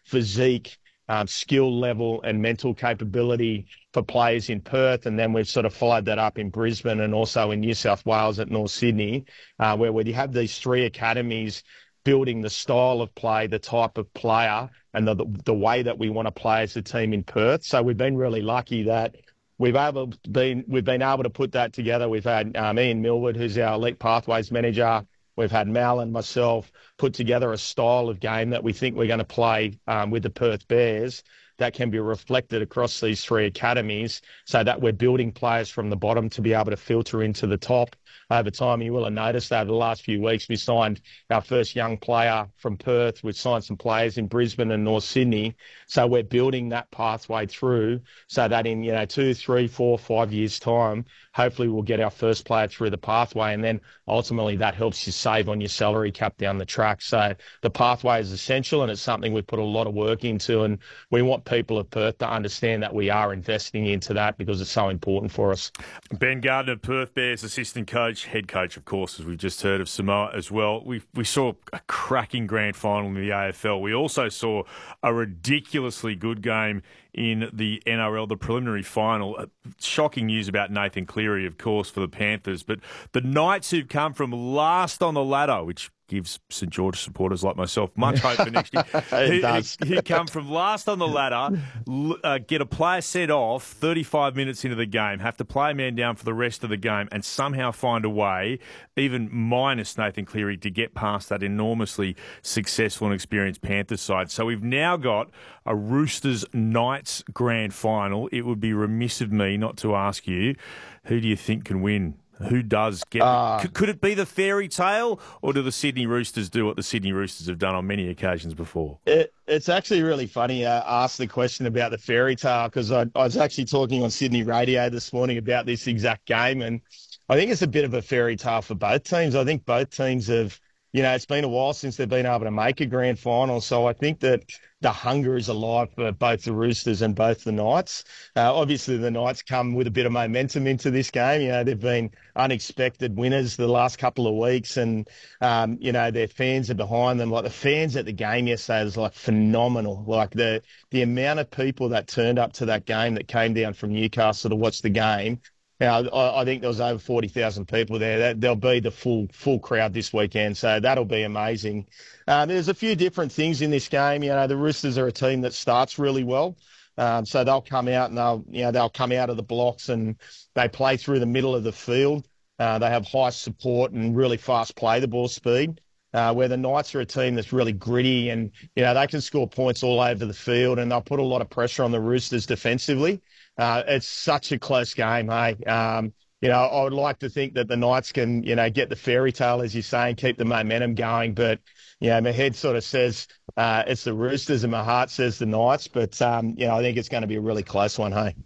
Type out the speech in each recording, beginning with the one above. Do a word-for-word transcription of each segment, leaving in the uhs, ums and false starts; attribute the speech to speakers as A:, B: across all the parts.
A: physique, um, skill level and mental capability for players in Perth. And then we've sort of followed that up in Brisbane and also in New South Wales at North Sydney, uh, where we have these three academies building the style of play, the type of player and the, the way that we want to play as a team in Perth. So we've been really lucky that we've able been, we've been able to put that together. We've had um, Ian Millward, who's our Elite Pathways manager. We've had Mal and myself put together a style of game that we think we're going to play um, with the Perth Bears that can be reflected across these three academies so that we're building players from the bottom to be able to filter into the top over time. You will have noticed over the last few weeks, we signed our first young player from Perth. We've signed some players in Brisbane and North Sydney. So we're building that pathway through so that in, you know, two, three, four, five years' time, hopefully we'll get our first player through the pathway. And then ultimately that helps you save on your salary cap down the track. So the pathway is essential and it's something we've put a lot of work into. And we want people of Perth to understand that we are investing into that because it's so important for us.
B: Ben Gardner, Perth Bears assistant coach, head coach, of course, as we've just heard of Samoa as well. We we saw a cracking grand final in the A F L. We also saw a ridiculously good game in the N R L, the preliminary final. Shocking news about Nathan Cleary, of course, for the Panthers. But the Knights, who've come from last on the ladder, which gives St George supporters like myself much hope for next year.
A: It
B: who,
A: does.
B: who come from last on the ladder, uh, get a player set off thirty-five minutes into the game, have to play a man down for the rest of the game, and somehow find a way, even minus Nathan Cleary, to get past that enormously successful and experienced Panthers side. So we've now got a Roosters Knights grand final. It would be remiss of me not to ask you, who do you think can win? Who does get... Uh, could, could it be the fairy tale, or do the Sydney Roosters do what the Sydney Roosters have done on many occasions before?
A: It, it's actually really funny uh, ask the question about the fairy tale because I, I was actually talking on Sydney radio this morning about this exact game, and I think it's a bit of a fairy tale for both teams. I think both teams have, you know, it's been a while since they've been able to make a grand final, so I think that the hunger is alive for both the Roosters and both the Knights. Uh, obviously, the Knights come with a bit of momentum into this game. You know, they've been unexpected winners the last couple of weeks, and, um, you know, their fans are behind them. Like, the fans at the game yesterday was, like, phenomenal. Like, the, the amount of people that turned up to that game that came down from Newcastle to watch the game. Now, I, I think there was over forty thousand people there. That, there'll be the full full crowd this weekend, so that'll be amazing. Um, there's a few different things in this game. You know, the Roosters are a team that starts really well, um, so they'll come out and they'll, you know, they'll come out of the blocks and they play through the middle of the field. Uh, they have high support and really fast play the ball speed. Uh, where the Knights are a team that's really gritty and, you know, they can score points all over the field and they'll put a lot of pressure on the Roosters defensively. Uh, it's such a close game, hey. Um, you know, I would like to think that the Knights can, you know, get the fairy tale, as you say, and keep the momentum going. But, you know, my head sort of says uh, it's the Roosters and my heart says the Knights. But, um, you know, I think it's going to be a really close one, hey.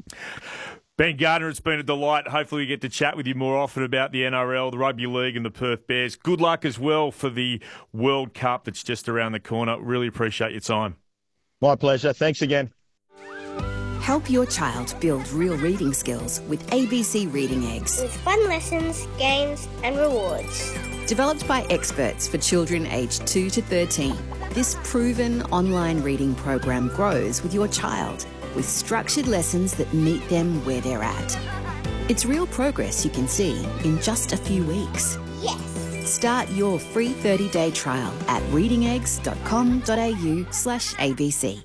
B: Ben Gardner, it's been a delight. Hopefully we get to chat with you more often about the N R L, the Rugby League and the Perth Bears. Good luck as well for the World Cup that's just around the corner. Really appreciate your time.
A: My pleasure. Thanks again.
C: Help your child build real reading skills with A B C Reading Eggs.
D: With fun lessons, games and rewards.
C: Developed by experts for children aged two to thirteen, this proven online reading program grows with your child with structured lessons that meet them where they're at. It's real progress you can see in just a few weeks.
D: Yes!
C: Start your free thirty-day trial at reading eggs dot com dot a u slash A B C.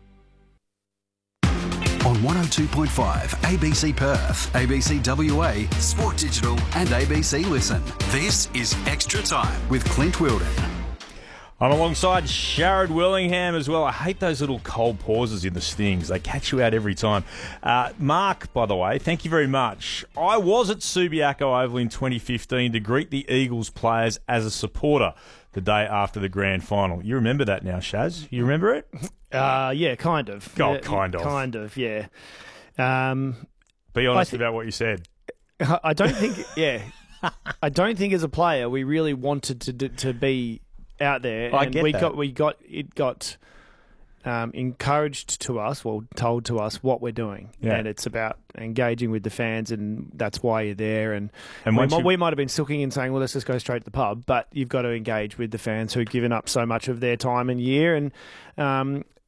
E: On one oh two point five A B C Perth, A B C W A, Sport Digital and A B C Listen. This is Extra Time with Clint Wilden.
B: I'm alongside Sharrod Willingham as well. I hate those little cold pauses in the stings. They catch you out every time. Uh, Mark, by the way, thank you very much. I was at Subiaco Oval in twenty fifteen to greet the Eagles players as a supporter the day after the grand final. You remember that now, Shaz? You remember it?
F: Uh, yeah, kind of.
B: Oh,
F: yeah,
B: kind of.
F: Kind of, yeah. Um,
B: Be honest
F: th-
B: about what you said.
F: I don't think, yeah. I don't think as a player we really wanted to to be out there.
B: I
F: and
B: get
F: we
B: that.
F: got we got it got um, encouraged to us, well, told to us what we're doing,
B: Yeah.
F: and it's about engaging with the fans, and that's why you're there. And,
B: And
F: we,
B: once
F: might,
B: you-
F: we might have been sooking and saying, well, let's just go straight to the pub, but you've got to engage with the fans who've given up so much of their time and year, and um,